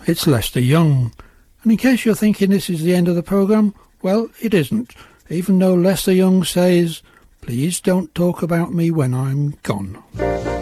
It's Lester Young. And in case you're thinking this is the end of the programme, well, it isn't. Even though Lester Young says, "Please don't talk about me when I'm gone."